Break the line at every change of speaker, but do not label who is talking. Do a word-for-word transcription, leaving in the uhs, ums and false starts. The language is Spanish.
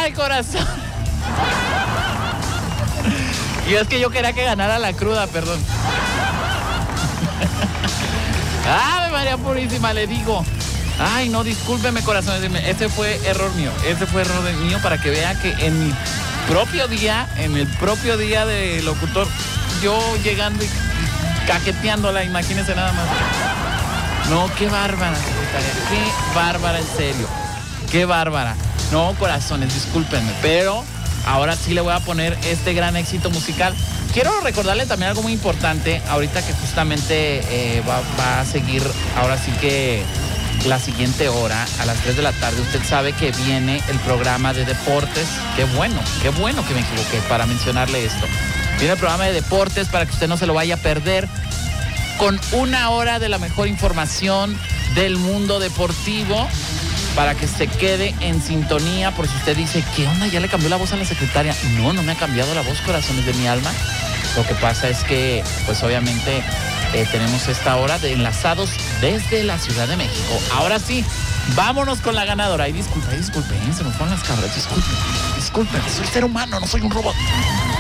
Ay, corazón. Y es que yo quería que ganara la cruda, perdón. ¡Ave María Purísima! Le digo. Ay, no, discúlpeme, corazón. Ese fue error mío. Ese fue error mío para que vea que en mi propio día, en el propio día de locutor, yo llegando y cajeteándola, imagínense nada más. No, qué bárbara, secretaria. Qué bárbara, en serio. Qué bárbara. No, corazones, discúlpenme, pero ahora sí le voy a poner este gran éxito musical. Quiero recordarle también algo muy importante, ahorita que justamente eh, va, va a seguir, ahora sí que la siguiente hora, a las tres de la tarde, usted sabe que viene el programa de deportes. Qué bueno, qué bueno que me equivoqué para mencionarle esto. Viene el programa de deportes para que usted no se lo vaya a perder, con una hora de la mejor información del mundo deportivo, para que se quede en sintonía. Por si usted dice, ¿qué onda? ¿Ya le cambió la voz a la secretaria? No, no me ha cambiado la voz, corazones de mi alma. Lo que pasa es que, pues obviamente, eh, tenemos esta hora de enlazados desde la Ciudad de México. Ahora sí, vámonos con la ganadora. Ay, disculpe, disculpe, ¿eh? Se me fueron las cabras, disculpe, disculpe, soy ser humano, no soy un robot.